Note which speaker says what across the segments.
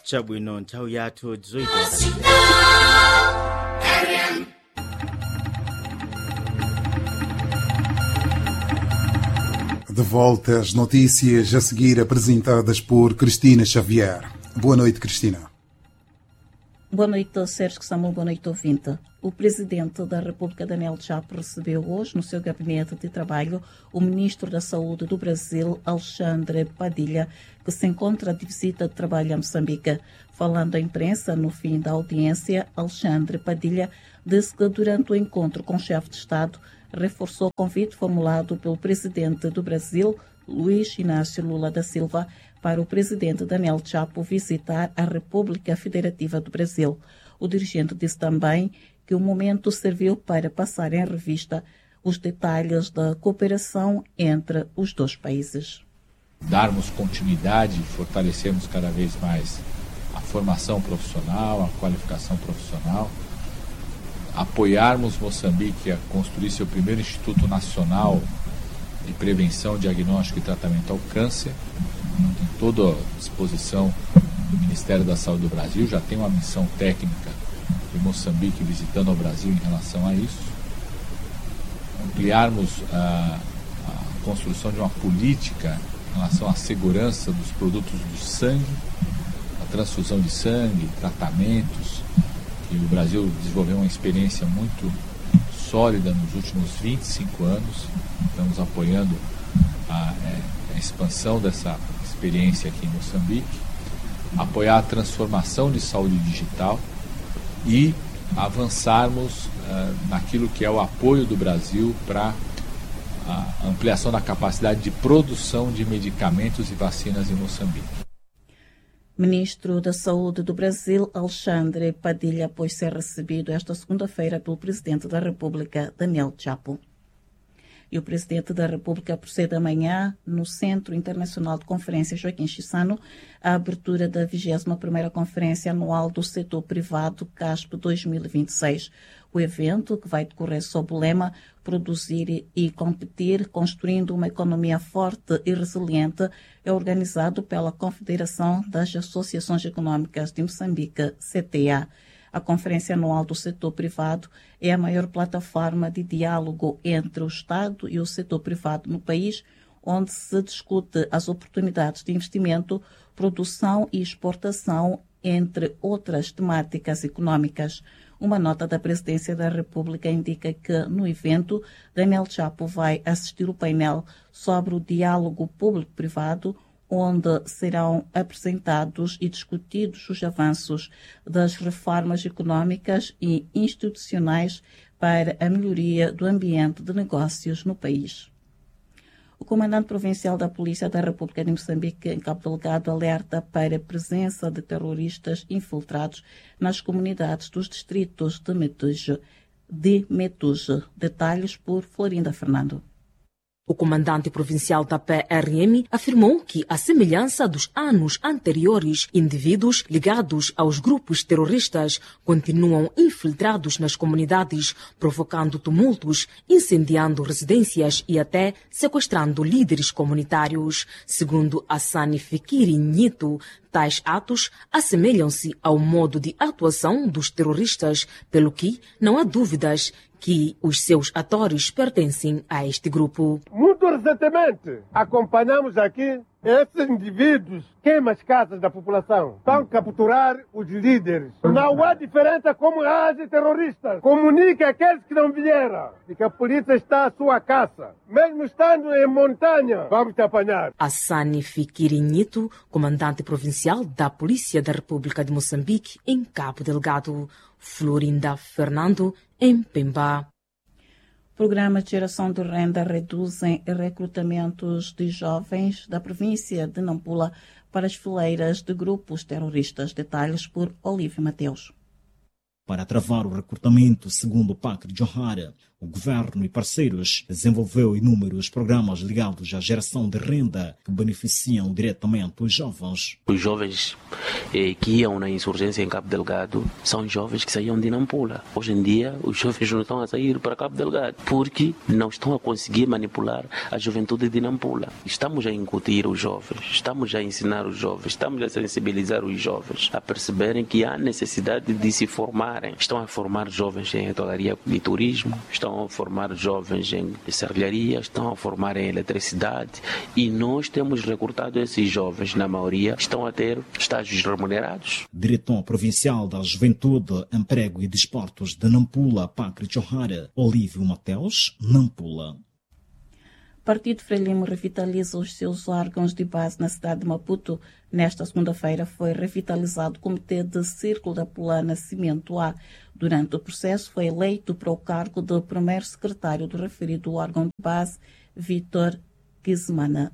Speaker 1: chabwino nthawi yathu 18
Speaker 2: De volta às notícias a seguir apresentadas por Cristina Xavier. Boa noite, Cristina.
Speaker 3: Boa noite, Sérgio Samuel. Boa noite, ouvinte. O Presidente da República, Daniel Chapo, recebeu hoje no seu gabinete de trabalho o Ministro da Saúde do Brasil, Alexandre Padilha, que se encontra de visita de trabalho a Moçambique. Falando à imprensa no fim da audiência, Alexandre Padilha disse que durante o encontro com o chefe de Estado reforçou o convite formulado pelo Presidente do Brasil, Luiz Inácio Lula da Silva, para o Presidente Daniel Chapo visitar a República Federativa do Brasil. O dirigente disse também que o momento serviu para passar em revista os detalhes da cooperação entre os dois países.
Speaker 4: Darmos continuidade e fortalecermos cada vez mais a formação profissional, a qualificação profissional, apoiarmos Moçambique a construir seu primeiro Instituto Nacional de Prevenção, Diagnóstico e Tratamento ao Câncer, em toda a disposição do Ministério da Saúde do Brasil. Já tem uma missão técnica de Moçambique visitando o Brasil em relação a isso. Ampliarmos a construção de uma política em relação à segurança dos produtos do sangue, a transfusão de sangue, tratamentos, que o Brasil desenvolveu uma experiência muito sólida nos últimos 25 anos. Estamos apoiando a expansão dessa experiência aqui em Moçambique, apoiar a transformação de saúde digital e avançarmos naquilo que é o apoio do Brasil para a ampliação da capacidade de produção de medicamentos e vacinas em Moçambique.
Speaker 3: Ministro da Saúde do Brasil, Alexandre Padilha, após ser recebido esta segunda-feira pelo Presidente da República, Daniel Chapo. E o Presidente da República procede amanhã, no Centro Internacional de Conferência Joaquim Chissano, à abertura da 21ª Conferência Anual do Setor Privado, CASP 2026. O evento, que vai decorrer sob o lema Produzir e Competir, construindo uma economia forte e resiliente, é organizado pela Confederação das Associações Econômicas de Moçambique, CTA. A Conferência Anual do Setor Privado é a maior plataforma de diálogo entre o Estado e o setor privado no país, onde se discute as oportunidades de investimento, produção e exportação, entre outras temáticas econômicas. Uma nota da Presidência da República indica que, no evento, Daniel Chapo vai assistir o painel sobre o diálogo público-privado, onde serão apresentados e discutidos os avanços das reformas econômicas e institucionais para a melhoria do ambiente de negócios no país. O comandante provincial da Polícia da República de Moçambique, em Cabo Delgado, alerta para a presença de terroristas infiltrados nas comunidades dos distritos de Metuge. Detalhes por Florinda Fernando.
Speaker 5: O comandante provincial da PRM afirmou que, à semelhança dos anos anteriores, indivíduos ligados aos grupos terroristas continuam infiltrados nas comunidades, provocando tumultos, incendiando residências e até sequestrando líderes comunitários. Segundo Hassani Fikiri Nhito, tais atos assemelham-se ao modo de atuação dos terroristas, pelo que não há dúvidas que os seus atores pertencem a este grupo.
Speaker 6: Muito recentemente, acompanhamos aqui esses indivíduos queimam as casas da população. Estão a capturar os líderes. Não há diferença como agem terroristas. Comunique àqueles que não vieram de que a polícia está à sua caça. Mesmo estando em montanha, vamos te apanhar.
Speaker 5: Hassani Fikiri Nhito, comandante provincial da Polícia da República de Moçambique, em Cabo Delgado. Florinda Fernando, em Pemba.
Speaker 3: Programas de geração de renda reduzem recrutamentos de jovens da província de Nampula para as fileiras de grupos terroristas. Detalhes por Olívio Mateus.
Speaker 7: Para travar o recrutamento, segundo o PAC de Johara, o governo e parceiros desenvolveu inúmeros programas ligados à geração de renda que beneficiam diretamente os jovens.
Speaker 8: Os jovens que iam na insurgência em Cabo Delgado são jovens que saíam de Nampula. Hoje em dia, os jovens não estão a sair para Cabo Delgado porque não estão a conseguir manipular a juventude de Nampula. Estamos a incutir os jovens, estamos a ensinar os jovens, estamos a sensibilizar os jovens a perceberem que há necessidade de se formarem. Estão a formar jovens em hotelaria e turismo, estão a formar jovens em serralharia, estão a formar em eletricidade e nós temos recrutado esses jovens, na maioria, estão a ter estágios remunerados.
Speaker 7: Diretor Provincial da Juventude, Emprego e Desportos de Nampula, Pacre Johara, Olívio Mateus, Nampula.
Speaker 3: Partido Frelimo revitaliza os seus órgãos de base na cidade de Maputo. Nesta segunda-feira foi revitalizado o Comitê de Círculo da Pula Nascimento A. Durante o processo foi eleito para o cargo de primeiro secretário do referido órgão de base, Vítor Gizmana.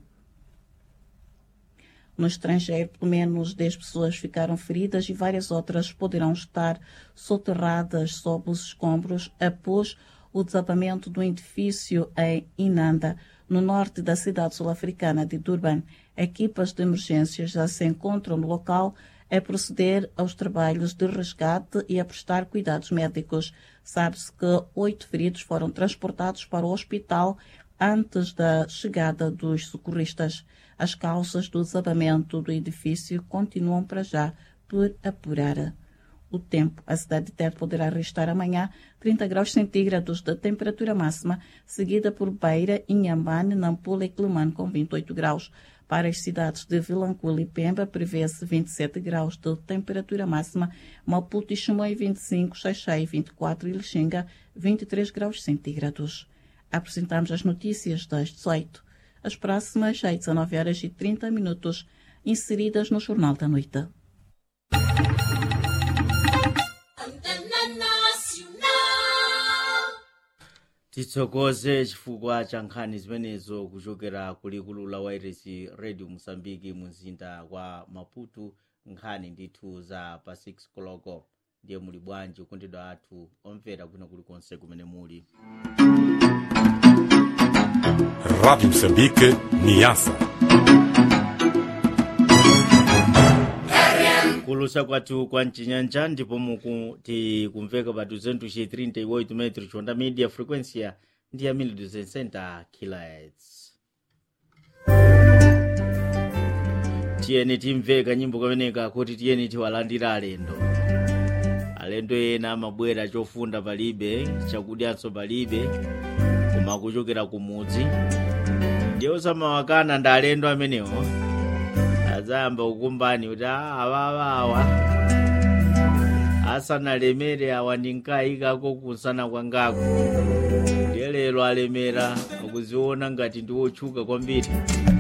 Speaker 3: No estrangeiro, pelo menos 10 pessoas ficaram feridas e várias outras poderão estar soterradas sob os escombros após o desabamento do edifício em Inanda, no norte da cidade sul-africana de Durban. Equipas de emergência já se encontram no local a proceder aos trabalhos de resgate e a prestar cuidados médicos. Sabe-se que 8 feridos foram transportados para o hospital antes da chegada dos socorristas. As causas do desabamento do edifício continuam para já por apurar. O tempo, a cidade de Tete poderá registrar amanhã 30 graus centígrados de temperatura máxima, seguida por Beira, Inhambane, Nampula e Quelimane com 28 graus. Para as cidades de Vilanculo e Pemba, prevê-se 27 graus de temperatura máxima, Maputo e Chimoio 25, Xaixai 24 e Lixinga 23 graus centígrados. Apresentamos as notícias das 18. As próximas às 19 horas e 30 minutos, inseridas no Jornal da Noite.
Speaker 1: titsokoze chifukwa cha nkhani zimenezo kuchokera kulikulu la wairesi radio Mozambique mumzinda wa Maputo. Nkhani ndithu za pa 6 koloko ndiye muli bwanji ukondedwa athu omvera kuno kulikonse kumene muli.
Speaker 9: Radio Moçambique, Niassa.
Speaker 1: Kulusa kwathu kwa mchinyanja ndipo tikumveka pa 238 metros chonda media frequência ndi ya 1260 kHz. Tiyeni timveka nyimbo kameneka kuti tiyeni tiwalandira alendo ena amabwera chofunda palibe chakudyanso palibe koma kuchokera kumudzi ndiyo samawakana ndi alendo amenewo azamba ukumbani kuti awawawa asanalemere awandinkaikako kusana kwangako ndiye lero alemera akuziona ngati ndiwotchuka kwambiri.